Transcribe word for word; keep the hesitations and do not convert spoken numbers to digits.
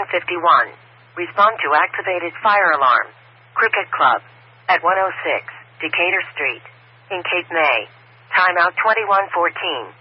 fifty-one. Respond to activated fire alarm. Cricket Club. At one oh six, Decatur Street. In Cape May. Timeout twenty-one fourteen.